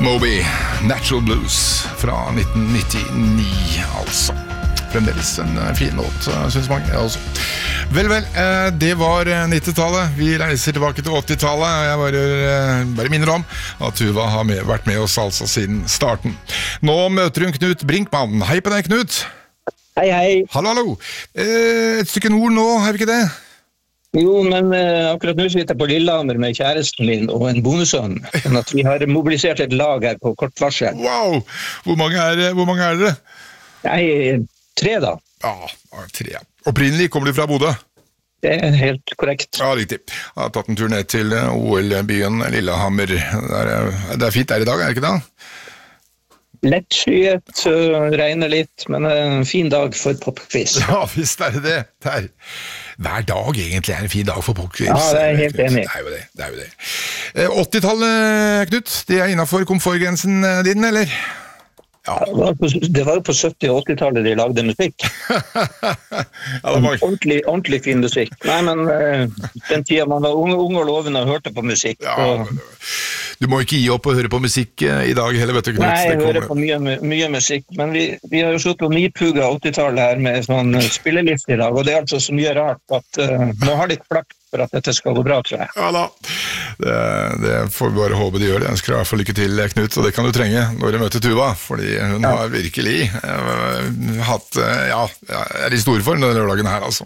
Moby, Natural Blues fra 1999 altså. Fremdeles en fin låt, synes mange altså. Vel, det var 90-tallet. Vi reiser tilbake til 80-tallet. Jeg bare minner om at Tuva har vært med oss altså siden starten. Nå møter hun Knut Brinkmann. Hei på deg, Knut. Hei, hei. Hallo. Et stykke nord nå, har vi ikke det? Jo, men akkurat nå sitter jeg på Lillehammer med kjæresten min og en bonussønn, sånn at vi har mobilisert et lag her på kort varsel. Wow! Hvor mange er dere? Jeg 3 da. Ja, 3. Opprinnelig kommer du fra Bodø? Det er helt korrekt. Ja, riktig. Jeg har tatt en tur ned til OL-byen Lillehammer. Det er fint der i dag, er det ikke det? Lettskyet, regner litt, men en fin dag for popquiz. Ja, visst er det der. Hver dag egentlig er en fin dag for popquiz. Ja, det er helt enig. Det er jo det. 80-tallet, Knut, det er innenfor komfortgrensen din, eller? Ja. Det var jo på 70- og 80-tallet de lagde musikk. Ja, ordentlig fin musikk. Nei, men den tiden man var ung og lovende og hørte på musikk. Ja, du må ikke gi opp å høre på musikk i dag heller, vet du, Knut. Nei, jeg hører på mye musikk, men vi har jo slått på nipuga 80-tallet her med sånn spilleliste i dag, og det er altså så mye rart at må ha litt flaks for at dette skal gå bra, tror jeg. Ja da, det får vi bare håpe de gjør det. Jeg ønsker deg for lykke til, Knut, og det kan du trenge når du møter Tuva, fordi hun har virkelig er i stor form denne lørdagen her, altså.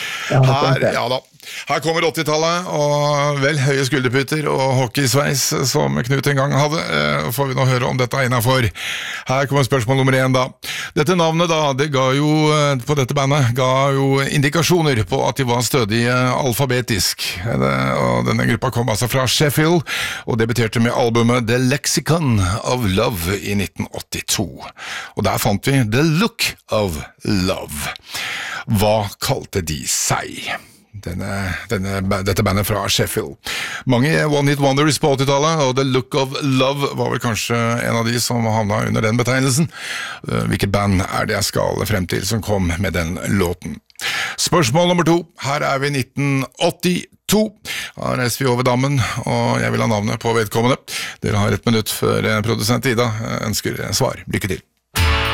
Her kommer 80-tallet, og vel høye skulderputer og hockeysveis som Knut en gang hadde. Får vi nå høre om dette innenfor. Her kommer spørsmål nummer 1 da. Dette navnet da, det ga jo, på dette bandet, ga jo indikasjoner på at de var stødige alfabetisk. Og denne gruppa kom altså fra Sheffield, og debuterte med albumet The Lexicon of Love i 1982. Og der fant vi The Look of Love. Hva kalte de seg? Dette bandet fra Sheffield. Mange one-hit wonders på 80-tallet, og The Look of Love var vel kanskje en av de som havna under den betegnelsen. Hvilket band er det jeg skal frem til som kom med den låten? Spørsmål nummer 2. Her er vi i 1982. Her reiser vi over dammen, og jeg vil ha navnet på vedkommende. Dere har 1 minutt før produsent Ida ønsker svar. Lykke til.